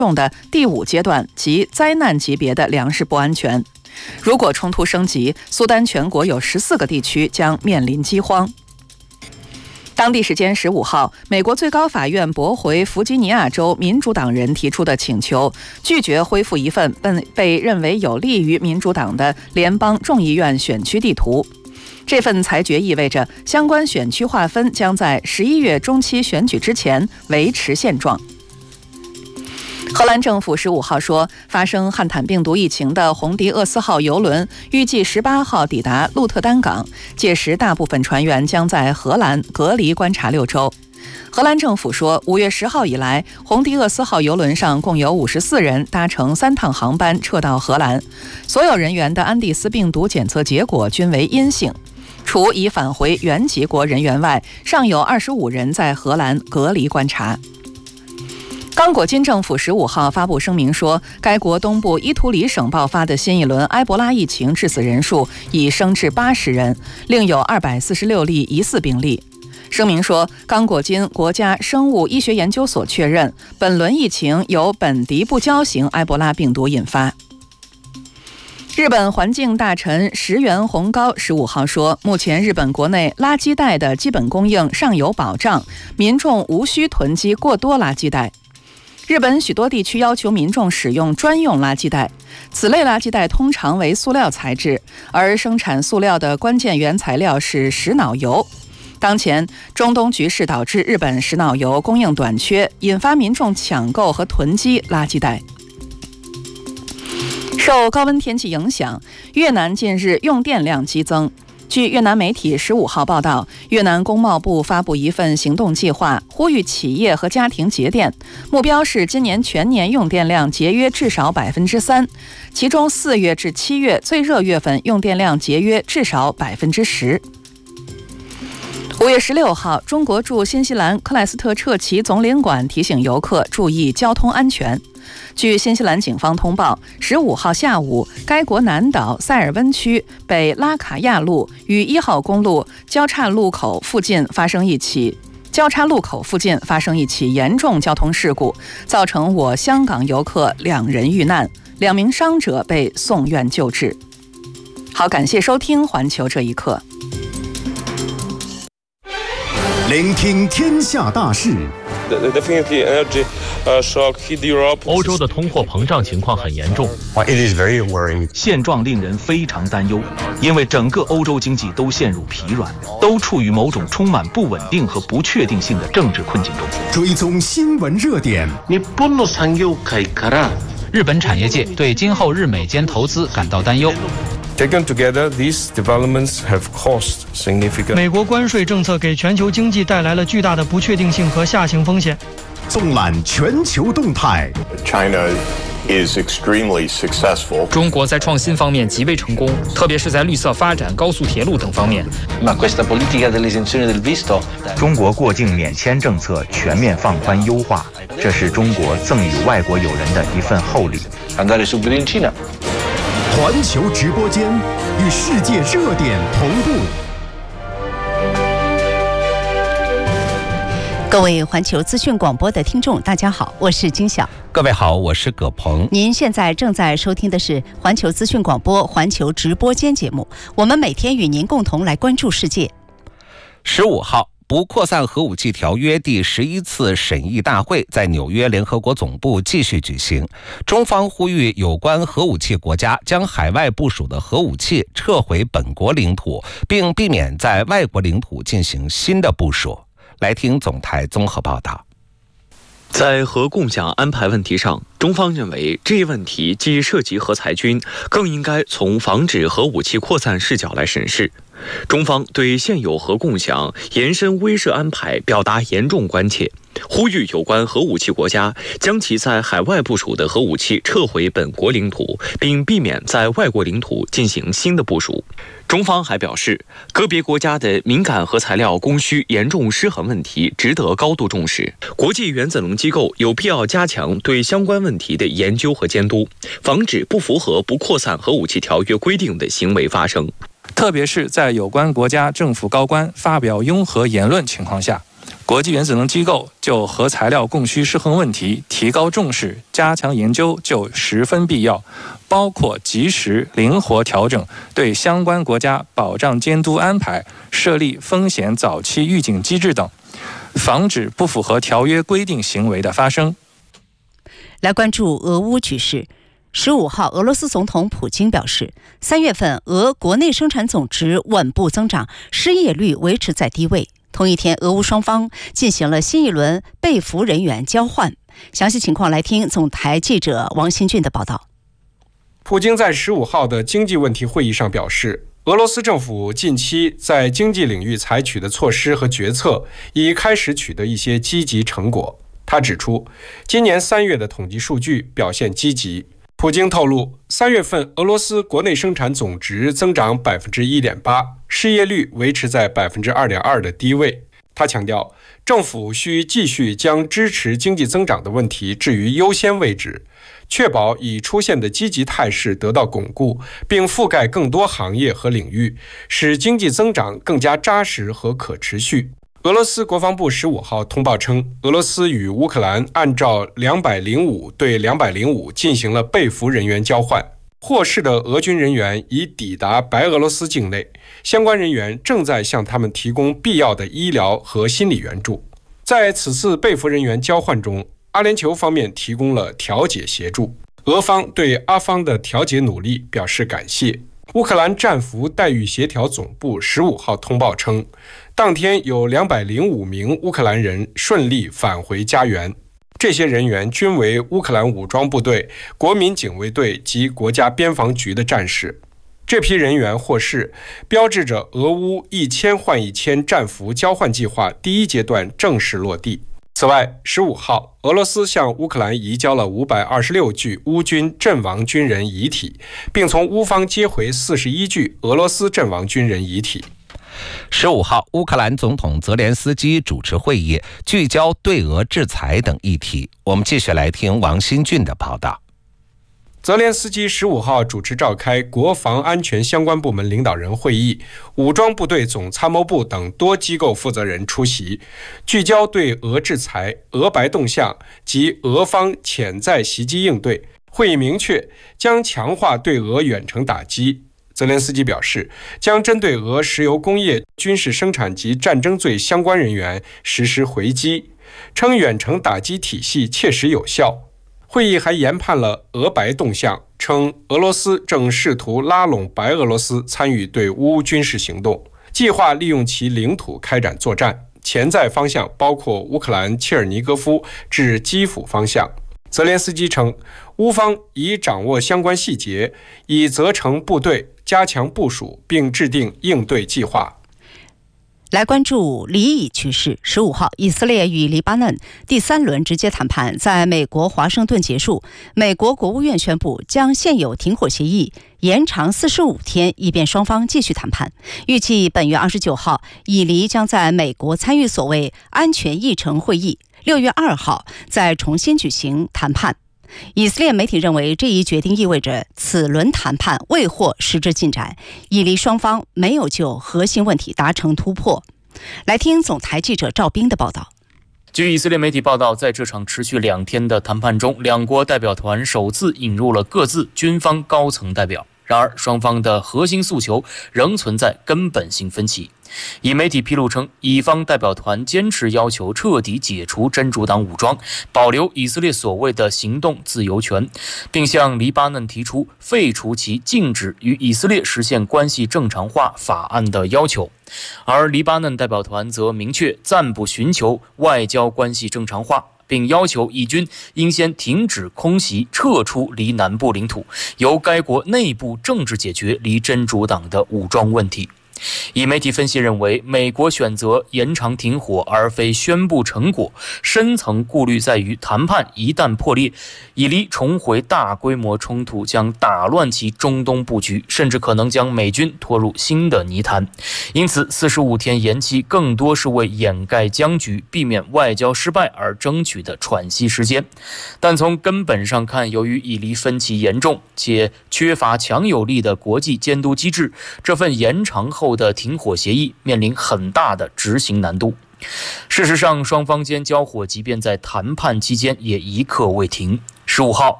重的第5阶段及灾难级别的粮食不安全。如果冲突升级，苏丹全国有14个地区将面临饥荒。当地时间15号，美国最高法院驳回弗吉尼亚州民主党人提出的请求，拒绝恢复一份被认为有利于民主党的联邦众议院选区地图。这份裁决意味着相关选区划分将在11月中期选举之前维持现状。荷兰政府15号说，发生汉坦病毒疫情的红迪厄斯号邮轮预计18号抵达鹿特丹港，届时大部分船员将在荷兰隔离观察6周。荷兰政府说，5月10号以来，红迪厄斯号邮轮上共有54人搭乘3趟航班撤到荷兰，所有人员的安第斯病毒检测结果均为阴性。除已返回原籍国人员外，尚有25人在荷兰隔离观察。刚果金政府15号发布声明说，该国东部伊图里省爆发的新一轮埃博拉疫情致死人数已升至80人，另有246例疑似病例。声明说，刚果金国家生物医学研究所确认，本轮疫情由本迪布胶型埃博拉病毒引发。日本环境大臣石原宏高15号说，目前日本国内垃圾袋的基本供应尚有保障，民众无需囤积过多垃圾袋。日本许多地区要求民众使用专用垃圾袋，此类垃圾袋通常为塑料材质，而生产塑料的关键原材料是石脑油。当前，中东局势导致日本石脑油供应短缺，引发民众抢购和囤积垃圾袋。受高温天气影响，越南近日用电量激增。据越南媒体15号报道，越南工贸部发布一份行动计划，呼吁企业和家庭节电，目标是今年全年用电量节约至少3%，其中4月至7月最热月份用电量节约至少10%。5月16号，中国驻新西兰克莱斯特彻奇总领馆提醒游客注意交通安全。据新西兰警方通报，15号下午，该国南岛塞尔温区北拉卡亚路与1号公路交叉路口附近发生一起严重交通事故，造成我香港游客2人遇难，2名伤者被送院救治。好，感谢收听环球这一刻。 聆听天下大事。 欧洲的通货膨胀情况很严重，现状令人非常担忧，因为整个欧洲经济都陷入疲软，都处于某种充满不稳定和不确定性的政治困境中。 追踪新闻热点， 日本产业界对今后日美间投资感到担忧。 Taken together, these developments have caused significant. 美国关税政策给全球经济带来了巨大的不确定性和下行风险。 纵览全球动态。 China is extremely successful. 中国在创新方面极为成功，特别是在绿色发展、高速铁路等方面。 中国过境免签政策全面放宽优化，这是中国赠予外国友人的一份厚礼。 环球直播间与世界热点同步。 各位环球资讯广播的听众，大家好，我是金晓。 各位好，我是葛鹏。 您现在正在收听的是环球资讯广播环球直播间节目，我们每天与您共同来关注世界。 15号。不扩散核武器条约第11次审议大会在纽约联合国总部继续举行，中方呼吁有关核武器国家将海外部署的核武器撤回本国领土，并避免在外国领土进行新的部署。来听总台综合报道。 在核共享安排问题上，中方认为这一问题既涉及核裁军，更应该从防止核武器扩散视角来审视。中方对现有核共享延伸威慑安排表达严重关切，呼吁有关核武器国家将其在海外部署的核武器撤回本国领土，并避免在外国领土进行新的部署。中方还表示，个别国家的敏感核材料供需严重失衡问题值得高度重视，国际原子能机构有必要加强对相关问题的研究和监督，防止不符合不扩散核武器条约规定的行为发生。 特别是在有关国家政府高官发表拥核言论情况下， 国际原子能机构就核材料供需失衡问题提高重视，加强研究就十分必要，包括及时灵活调整对相关国家保障监督安排，设立风险早期预警机制等，防止不符合条约规定行为的发生。 来关注俄乌局势。15号，俄罗斯总统普京表示，3月份俄国内生产总值稳步增长，失业率维持在低位。同一天，俄乌双方进行了新一轮被俘人员交换。详细情况来听总台记者王新俊的报道。 普京在15号的经济问题会议上表示，俄罗斯政府近期在经济领域采取的措施和决策已开始取得一些积极成果。他指出，今年3月的统计数据表现积极。普京透露，3月份俄罗斯国内生产总值增长 1.8%， 失业率维持在 2.2% 的低位。他强调，政府需继续将支持经济增长的问题置于优先位置，确保已出现的积极态势得到巩固，并覆盖更多行业和领域，使经济增长更加扎实和可持续。俄罗斯国防部15号通报称，俄罗斯与乌克兰按照205对205进行了被俘人员交换，获释的俄军人员已抵达白俄罗斯境内，相关人员正在向他们提供必要的医疗和心理援助。在此次被俘人员交换中，阿联酋方面提供了调解协助，俄方对阿方的调解努力表示感谢。乌克兰战俘待遇协调总部15号通报称，当天有205名乌克兰人顺利返回家园，这些人员均为乌克兰武装部队、国民警卫队及国家边防局的战士。这批人员获释，标志着俄乌1000换1000战俘交换计划第一阶段正式落地。此外，15号，俄罗斯向乌克兰移交了526具乌军阵亡军人遗体，并从乌方接回41具俄罗斯阵亡军人遗体。 15号，乌克兰总统泽连斯基主持会议，聚焦对俄制裁等议题。我们继续来听王新俊的报道。 泽连斯基15号主持召开国防安全相关部门领导人会议，武装部队总参谋部等多机构负责人出席，聚焦对俄制裁、俄白动向及俄方潜在袭击应对。会议明确将强化对俄远程打击。泽连斯基表示，将针对俄石油工业、军事生产及战争罪相关人员实施回击，称远程打击体系切实有效。会议还研判了俄白动向，称俄罗斯正试图拉拢白俄罗斯参与对乌军事行动，计划利用其领土开展作战，潜在方向包括乌克兰切尔尼戈夫至基辅方向。泽连斯基称，乌方已掌握相关细节，已责成部队加强部署并制定应对计划。 来关注黎以局势。15号，以色列与黎巴嫩第3轮直接谈判在美国华盛顿结束。美国国务院宣布将现有停火协议延长45天，以便双方继续谈判。预计本月29号，以黎将在美国参与所谓安全议程会议，6月2号再重新举行谈判。以色列媒体认为，这一决定意味着此轮谈判未获实质进展，以黎双方没有就核心问题达成突破。来听总台记者赵斌的报道。 据以色列媒体报道，在这场持续2天的谈判中，两国代表团首次引入了各自军方高层代表。然而，双方的核心诉求仍存在根本性分歧。以媒体披露称，以方代表团坚持要求彻底解除真主党武装，保留以色列所谓的行动自由权，并向黎巴嫩提出废除其禁止与以色列实现关系正常化法案的要求。而黎巴嫩代表团则明确暂不寻求外交关系正常化，并要求以军应先停止空袭，撤出离南部领土，由该国内部政治解决离真主党的武装问题。以媒体分析认为，美国选择延长停火而非宣布成果，深层顾虑在于谈判一旦破裂，以黎重回大规模冲突将打乱其中东布局，甚至可能将美军拖入新的泥潭。因此45天延期更多是为掩盖僵局，避免外交失败而争取的喘息时间。但从根本上看，由于以黎分歧严重且缺乏强有力的国际监督机制，这份延长后的停火协议面临很大的执行难度。 事实上，双方间交火即便在谈判期间也一刻未停。15号，